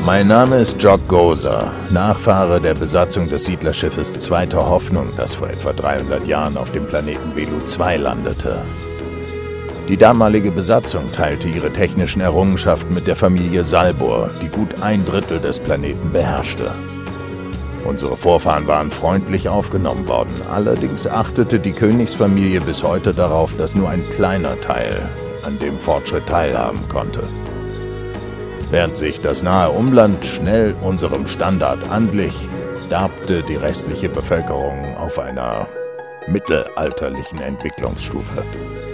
Mein Name ist Jock Gozer, Nachfahre der Besatzung des Siedlerschiffes Zweite Hoffnung, das vor etwa 300 Jahren auf dem Planeten Velu 2 landete. Die damalige Besatzung teilte ihre technischen Errungenschaften mit der Familie Salbor, die gut 1/3 des Planeten beherrschte. Unsere Vorfahren waren freundlich aufgenommen worden, allerdings achtete die Königsfamilie bis heute darauf, dass nur ein kleiner Teil an dem Fortschritt teilhaben konnte. Während sich das nahe Umland schnell unserem Standard anglich, darbte die restliche Bevölkerung auf einer mittelalterlichen Entwicklungsstufe.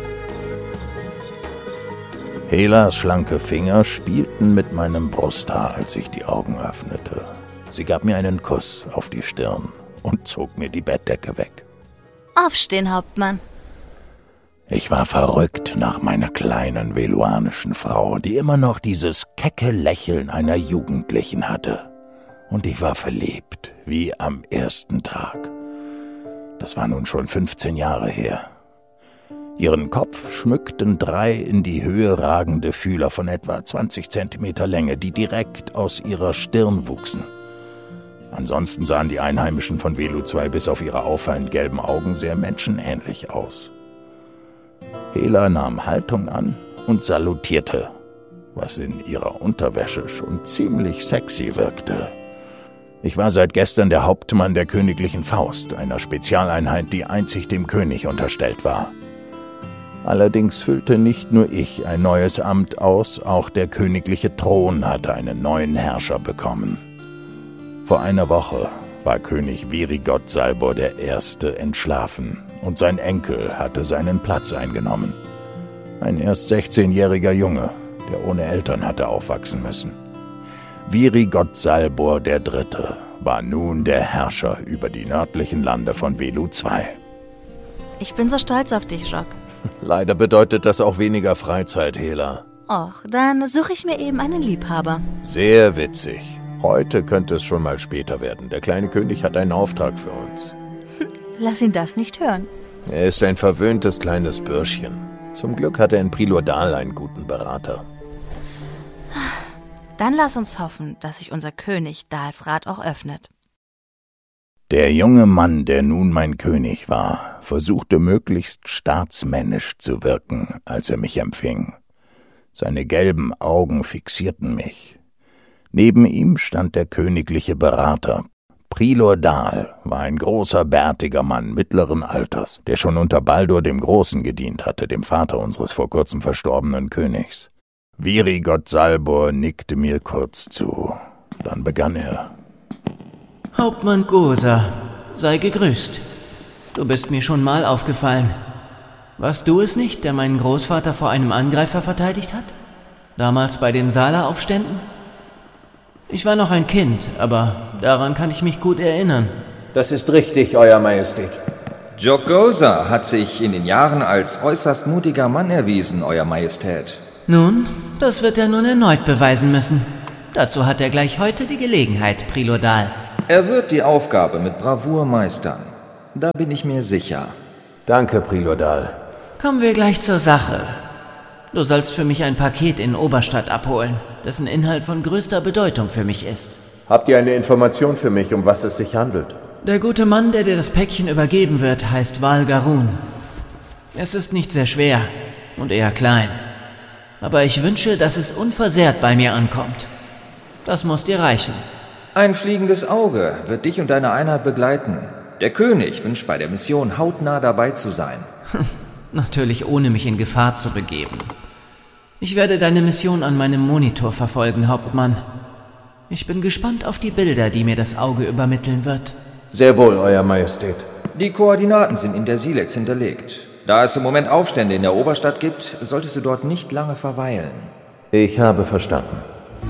Helas schlanke Finger spielten mit meinem Brusthaar, als ich die Augen öffnete. Sie gab mir einen Kuss auf die Stirn und zog mir die Bettdecke weg. Aufstehen, Hauptmann. Ich war verrückt nach meiner kleinen veluanischen Frau, die immer noch dieses kecke Lächeln einer Jugendlichen hatte. Und ich war verliebt, wie am ersten Tag. Das war nun schon 15 Jahre her. Ihren Kopf schmückten 3 in die Höhe ragende Fühler von etwa 20 Zentimeter Länge, die direkt aus ihrer Stirn wuchsen. Ansonsten sahen die Einheimischen von Velu 2 bis auf ihre auffallend gelben Augen sehr menschenähnlich aus. Hela nahm Haltung an und salutierte, was in ihrer Unterwäsche schon ziemlich sexy wirkte. Ich war seit gestern der Hauptmann der Königlichen Faust, einer Spezialeinheit, die einzig dem König unterstellt war. Allerdings füllte nicht nur ich ein neues Amt aus, auch der königliche Thron hatte einen neuen Herrscher bekommen. Vor einer Woche war König Virigot Salbor I. entschlafen und sein Enkel hatte seinen Platz eingenommen. Ein erst 16-jähriger Junge, der ohne Eltern hatte aufwachsen müssen. Virigot Salbor III. War nun der Herrscher über die nördlichen Lande von Velu 2. Ich bin so stolz auf dich, Jock. Leider bedeutet das auch weniger Freizeit, Hela. Och, dann suche ich mir eben einen Liebhaber. Sehr witzig. Heute könnte es schon mal später werden. Der kleine König hat einen Auftrag für uns. Lass ihn das nicht hören. Er ist ein verwöhntes kleines Bürschchen. Zum Glück hat er in Prilor Dal einen guten Berater. Dann lass uns hoffen, dass sich unser König Dalsrat auch öffnet. Der junge Mann, der nun mein König war, versuchte möglichst staatsmännisch zu wirken, als er mich empfing. Seine gelben Augen fixierten mich. Neben ihm stand der königliche Berater. Prilor Dal war ein großer, bärtiger Mann mittleren Alters, der schon unter Baldur dem Großen gedient hatte, dem Vater unseres vor kurzem verstorbenen Königs. Virigot Salbor nickte mir kurz zu. Dann begann er. Hauptmann Gozer, sei gegrüßt. Du bist mir schon mal aufgefallen. Warst du es nicht, der meinen Großvater vor einem Angreifer verteidigt hat? Damals bei den Sala-Aufständen? Ich war noch ein Kind, aber daran kann ich mich gut erinnern. Das ist richtig, Euer Majestät. Jock Gozer hat sich in den Jahren als äußerst mutiger Mann erwiesen, Euer Majestät. Nun, das wird er nun erneut beweisen müssen. Dazu hat er gleich heute die Gelegenheit, Prilor Dal. Er wird die Aufgabe mit Bravour meistern. Da bin ich mir sicher. Danke, Prilor Dal. Kommen wir gleich zur Sache. Du sollst für mich ein Paket in Oberstadt abholen, dessen Inhalt von größter Bedeutung für mich ist. Habt ihr eine Information für mich, um was es sich handelt? Der gute Mann, der dir das Päckchen übergeben wird, heißt Val Garun. Es ist nicht sehr schwer und eher klein. Aber ich wünsche, dass es unversehrt bei mir ankommt. Das muss dir reichen. Ein fliegendes Auge wird dich und deine Einheit begleiten. Der König wünscht bei der Mission hautnah dabei zu sein. Natürlich ohne mich in Gefahr zu begeben. Ich werde deine Mission an meinem Monitor verfolgen, Hauptmann. Ich bin gespannt auf die Bilder, die mir das Auge übermitteln wird. Sehr wohl, Euer Majestät. Die Koordinaten sind in der Silex hinterlegt. Da es im Moment Aufstände in der Oberstadt gibt, solltest du dort nicht lange verweilen. Ich habe verstanden.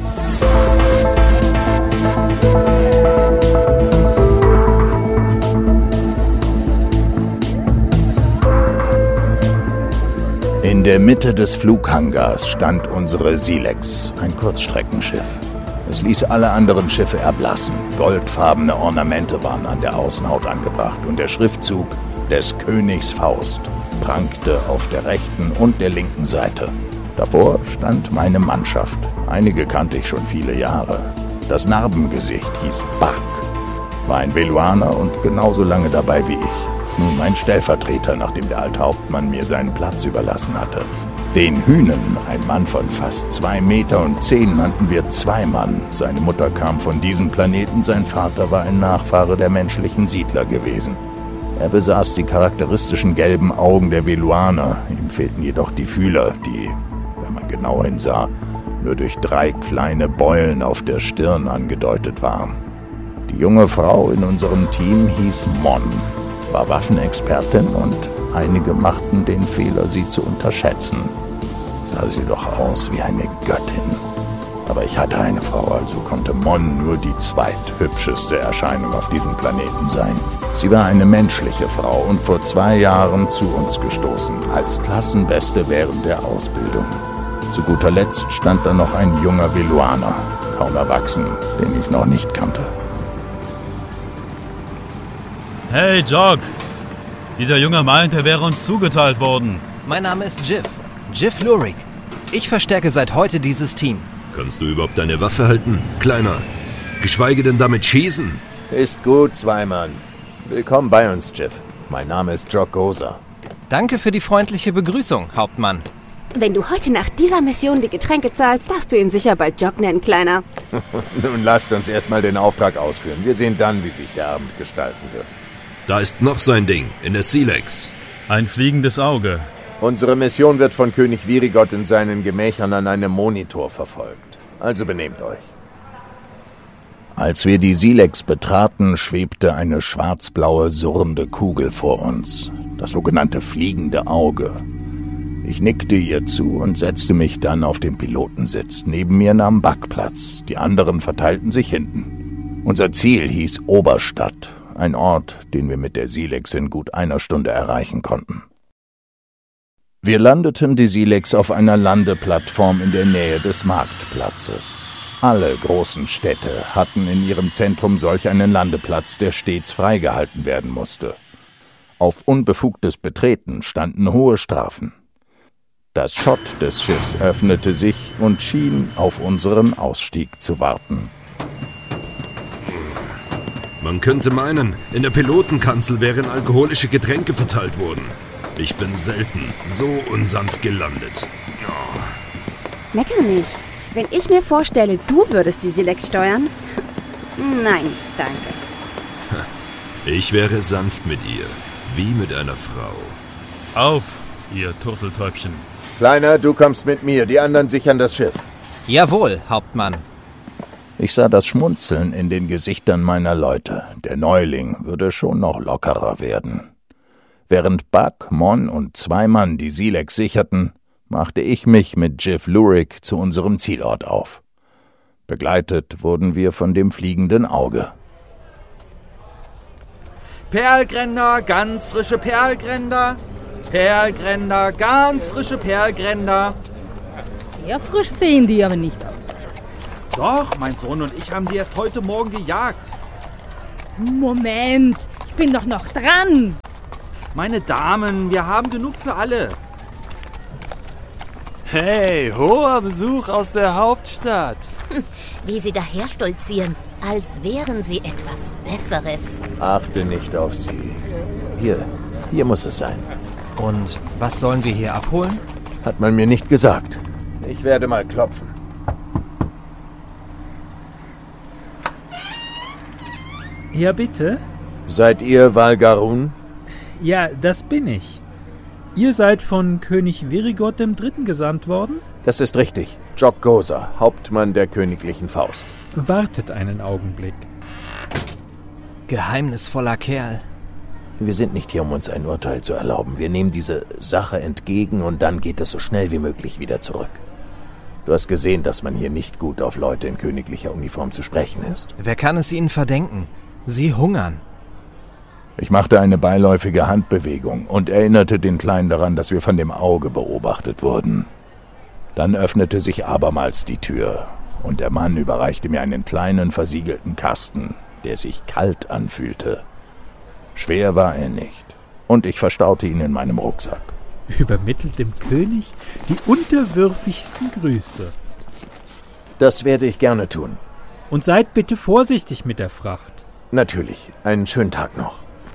In der Mitte des Flughangars stand unsere Silex, ein Kurzstreckenschiff. Es ließ alle anderen Schiffe erblassen. Goldfarbene Ornamente waren an der Außenhaut angebracht und der Schriftzug des Königs Faust prangte auf der rechten und der linken Seite. Davor stand meine Mannschaft. Einige kannte ich schon viele Jahre. Das Narbengesicht hieß Buck, war ein Veluaner und genauso lange dabei wie ich. Nun mein Stellvertreter, nachdem der alte Hauptmann mir seinen Platz überlassen hatte. Den Hünen, ein Mann von fast 2,10 Meter, nannten wir Zweimann. Seine Mutter kam von diesem Planeten, sein Vater war ein Nachfahre der menschlichen Siedler gewesen. Er besaß die charakteristischen gelben Augen der Veluaner, ihm fehlten jedoch die Fühler, die, wenn man genau hinsah, nur durch 3 kleine Beulen auf der Stirn angedeutet waren. Die junge Frau in unserem Team hieß Mon, war Waffenexpertin und einige machten den Fehler, sie zu unterschätzen. Sah sie doch aus wie eine Göttin. Aber ich hatte eine Frau, also konnte Mon nur die zweithübscheste Erscheinung auf diesem Planeten sein. Sie war eine menschliche Frau und vor 2 Jahren zu uns gestoßen, als Klassenbeste während der Ausbildung. Zu guter Letzt stand da noch ein junger Veluaner, kaum erwachsen, den ich noch nicht kannte. Hey, Jock! Dieser Junge meint, er wäre uns zugeteilt worden. Mein Name ist Jiff Lurik. Ich verstärke seit heute dieses Team. Kannst du überhaupt deine Waffe halten, Kleiner? Geschweige denn damit schießen? Ist gut, Zweimann. Willkommen bei uns, Jiff. Mein Name ist Jock Goza. Danke für die freundliche Begrüßung, Hauptmann. Wenn du heute nach dieser Mission die Getränke zahlst, darfst du ihn sicher bald Jock nennen, Kleiner. Nun lasst uns erstmal den Auftrag ausführen. Wir sehen dann, wie sich der Abend gestalten wird. Da ist noch sein Ding, in der Silex. Ein fliegendes Auge. Unsere Mission wird von König Virigot in seinen Gemächern an einem Monitor verfolgt. Also benehmt euch. Als wir die Silex betraten, schwebte eine schwarzblaue, surrende Kugel vor uns. Das sogenannte fliegende Auge. Ich nickte ihr zu und setzte mich dann auf den Pilotensitz. Neben mir nahm Buck Platz. Die anderen verteilten sich hinten. Unser Ziel hieß Oberstadt. Ein Ort, den wir mit der Silex in gut 1 Stunde erreichen konnten. Wir landeten die Silex auf einer Landeplattform in der Nähe des Marktplatzes. Alle großen Städte hatten in ihrem Zentrum solch einen Landeplatz, der stets freigehalten werden musste. Auf unbefugtes Betreten standen hohe Strafen. Das Schott des Schiffs öffnete sich und schien auf unseren Ausstieg zu warten. Man könnte meinen, in der Pilotenkanzel wären alkoholische Getränke verteilt worden. Ich bin selten so unsanft gelandet. Oh. Mecker nicht. Wenn ich mir vorstelle, du würdest die Silex steuern? Nein, danke. Ich wäre sanft mit ihr, wie mit einer Frau. Auf, ihr Turteltäubchen. Kleiner, du kommst mit mir, die anderen sichern das Schiff. Jawohl, Hauptmann. Ich sah das Schmunzeln in den Gesichtern meiner Leute. Der Neuling würde schon noch lockerer werden. Während Buck, Mon und Zweimann die Silex sicherten, machte ich mich mit Jiff Lurik zu unserem Zielort auf. Begleitet wurden wir von dem fliegenden Auge. Perlgränder, ganz frische Perlgränder. Perlgränder, ganz frische Perlgränder. Sehr frisch sehen die aber nicht aus. Doch, mein Sohn und ich haben die erst heute Morgen gejagt. Moment, ich bin doch noch dran. Meine Damen, wir haben genug für alle. Hey, hoher Besuch aus der Hauptstadt. Wie sie daherstolzieren, als wären sie etwas Besseres. Achte nicht auf sie. Hier muss es sein. Und was sollen wir hier abholen? Hat man mir nicht gesagt. Ich werde mal klopfen. Ja, bitte? Seid ihr Valgarun? Ja, das bin ich. Ihr seid von König Virigot III. Gesandt worden? Das ist richtig. Jock Goza, Hauptmann der königlichen Faust. Wartet einen Augenblick. Geheimnisvoller Kerl. Wir sind nicht hier, um uns ein Urteil zu erlauben. Wir nehmen diese Sache entgegen und dann geht es so schnell wie möglich wieder zurück. Du hast gesehen, dass man hier nicht gut auf Leute in königlicher Uniform zu sprechen ist. Wer kann es ihnen verdenken? Sie hungern. Ich machte eine beiläufige Handbewegung und erinnerte den Kleinen daran, dass wir von dem Auge beobachtet wurden. Dann öffnete sich abermals die Tür und der Mann überreichte mir einen kleinen, versiegelten Kasten, der sich kalt anfühlte. Schwer war er nicht und ich verstaute ihn in meinem Rucksack. Übermittelt dem König die unterwürfigsten Grüße. Das werde ich gerne tun. Und seid bitte vorsichtig mit der Fracht. Natürlich. Einen schönen Tag noch.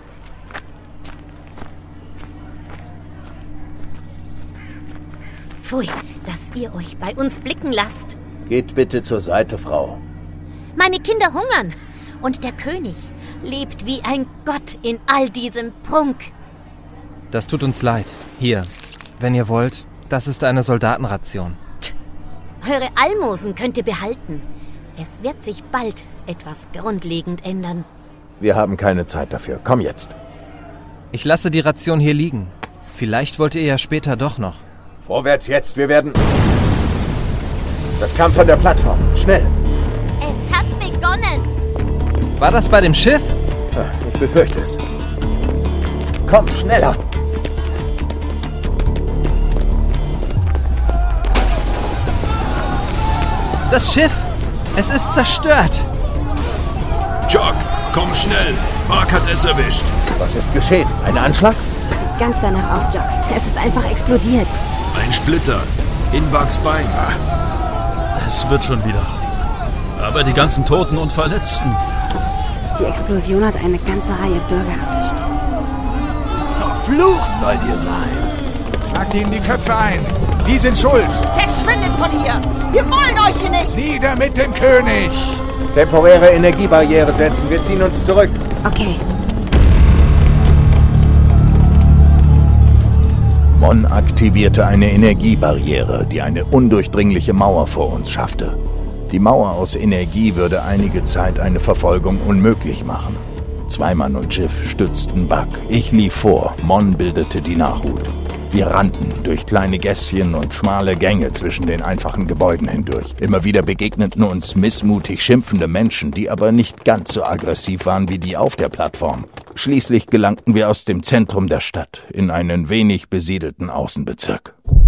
Pfui, dass ihr euch bei uns blicken lasst. Geht bitte zur Seite, Frau. Meine Kinder hungern. Und der König lebt wie ein Gott in all diesem Prunk. Das tut uns leid. Hier, wenn ihr wollt, das ist eine Soldatenration. Eure Almosen könnt ihr behalten. Es wird sich bald etwas grundlegend ändern. Wir haben keine Zeit dafür. Komm jetzt. Ich lasse die Ration hier liegen. Vielleicht wollt ihr ja später doch noch. Vorwärts jetzt, wir werden... Das kam von der Plattform. Schnell. Es hat begonnen. War das bei dem Schiff? Ich befürchte es. Komm, schneller. Das Schiff! Es ist zerstört! Jock, komm schnell! Mark hat es erwischt. Was ist geschehen? Ein Anschlag? Sieht ganz danach aus, Jock. Es ist einfach explodiert. Ein Splitter. In Bugs Bein. Es wird schon wieder. Aber die ganzen Toten und Verletzten. Die Explosion hat eine ganze Reihe Bürger erwischt. Verflucht sollt ihr sein! Schlagt ihnen die Köpfe ein! Die sind schuld! Verschwindet von hier! Wir wollen euch hier nicht! Nieder mit dem König! Temporäre Energiebarriere setzen. Wir ziehen uns zurück. Okay. Mon aktivierte eine Energiebarriere, die eine undurchdringliche Mauer vor uns schaffte. Die Mauer aus Energie würde einige Zeit eine Verfolgung unmöglich machen. Zweimann und Jiff stützten Bug. Ich lief vor, Mon bildete die Nachhut. Wir rannten durch kleine Gässchen und schmale Gänge zwischen den einfachen Gebäuden hindurch. Immer wieder begegneten uns missmutig schimpfende Menschen, die aber nicht ganz so aggressiv waren wie die auf der Plattform. Schließlich gelangten wir aus dem Zentrum der Stadt in einen wenig besiedelten Außenbezirk.